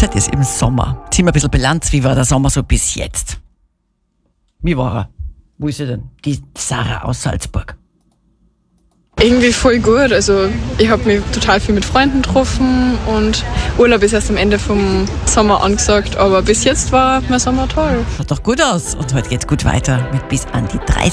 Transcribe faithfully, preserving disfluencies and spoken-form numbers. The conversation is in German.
Zeit ist im Sommer. Ziehen wir ein bisschen Bilanz. Wie war der Sommer so bis jetzt? Wie war er? Wo ist sie denn? Die Sarah aus Salzburg. Irgendwie voll gut. Also ich habe mich total viel mit Freunden getroffen und Urlaub ist erst am Ende vom Sommer angesagt. Aber bis jetzt war mein Sommer toll. Schaut doch gut aus. Und heute geht's gut weiter mit bis an die dreißig.